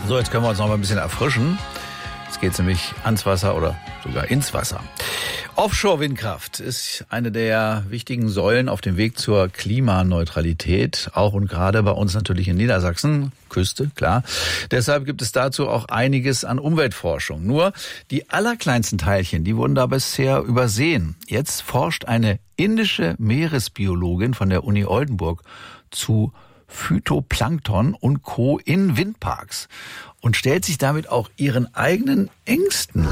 So, jetzt können wir uns noch mal ein bisschen erfrischen. Jetzt geht es nämlich ans Wasser oder sogar ins Wasser. Offshore-Windkraft ist eine der wichtigen Säulen auf dem Weg zur Klimaneutralität, auch und gerade bei uns natürlich in Niedersachsen, Küste, klar. Deshalb gibt es dazu auch einiges an Umweltforschung. Nur die allerkleinsten Teilchen, die wurden da bisher übersehen. Jetzt forscht eine indische Meeresbiologin von der Uni Oldenburg zu Phytoplankton und Co. in Windparks und stellt sich damit auch ihren eigenen Ängsten.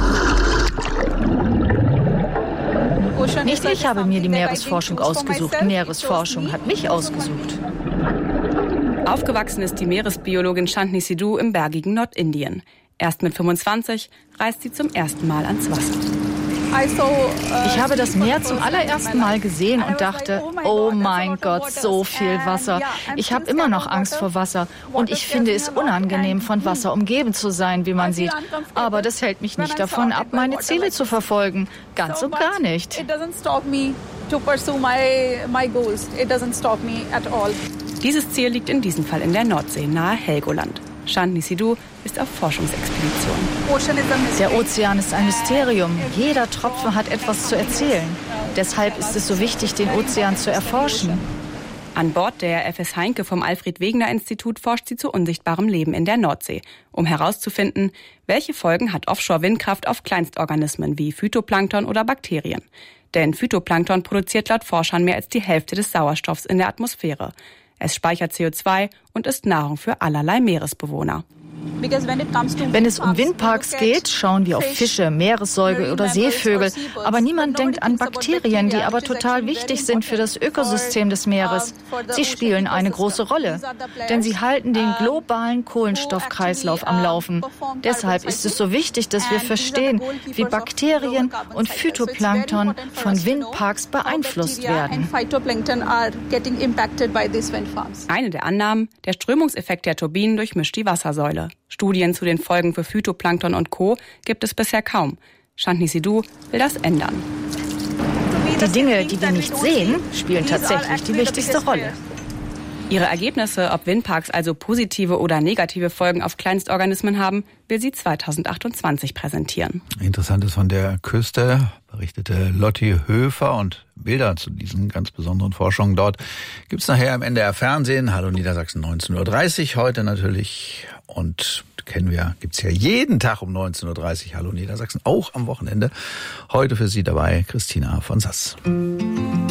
Nicht ich habe mir die Meeresforschung ausgesucht. Meeresforschung hat mich ausgesucht. Aufgewachsen ist die Meeresbiologin Shantni Sidhu im bergigen Nordindien. Erst mit 25 reist sie zum ersten Mal ans Wasser. Ich habe das Meer zum allerersten Mal gesehen und dachte, oh mein Gott, so viel Wasser. Ich habe immer noch Angst vor Wasser und ich finde es unangenehm, von Wasser umgeben zu sein, wie man sieht. Aber das hält mich nicht davon ab, meine Ziele zu verfolgen. Ganz und gar nicht. Dieses Ziel liegt in diesem Fall in der Nordsee, nahe Helgoland. Shantni Sidhu ist auf Forschungsexpedition. Der Ozean ist ein Mysterium. Jeder Tropfen hat etwas zu erzählen. Deshalb ist es so wichtig, den Ozean zu erforschen. An Bord der FS Heinke vom Alfred-Wegener-Institut forscht sie zu unsichtbarem Leben in der Nordsee, um herauszufinden, welche Folgen hat Offshore-Windkraft auf Kleinstorganismen wie Phytoplankton oder Bakterien. Denn Phytoplankton produziert laut Forschern mehr als die Hälfte des Sauerstoffs in der Atmosphäre. Es speichert CO2 und ist Nahrung für allerlei Meeresbewohner. Wenn es um Windparks geht, schauen wir auf Fische, Meeressäuger oder Seevögel. Aber niemand denkt an Bakterien, die aber total wichtig sind für das Ökosystem des Meeres. Sie spielen eine große Rolle, denn sie halten den globalen Kohlenstoffkreislauf am Laufen. Deshalb ist es so wichtig, dass wir verstehen, wie Bakterien und Phytoplankton von Windparks beeinflusst werden. Eine der Annahmen, der Strömungseffekt der Turbinen durchmischt die Wassersäule. Studien zu den Folgen für Phytoplankton und Co. gibt es bisher kaum. Shantni Sidhu will das ändern. Die Dinge, die wir nicht sehen, spielen tatsächlich die wichtigste Rolle. Ihre Ergebnisse, ob Windparks also positive oder negative Folgen auf Kleinstorganismen haben, will sie 2028 präsentieren. Interessantes von der Küste berichtete Lotti Höfer und Bilder zu diesen ganz besonderen Forschungen dort gibt's nachher im NDR Fernsehen. Hallo Niedersachsen 19.30 Uhr heute natürlich. Und gibt's ja jeden Tag um 19.30 Uhr Hallo Niedersachsen, auch am Wochenende. Heute für Sie dabei Christina von Sass.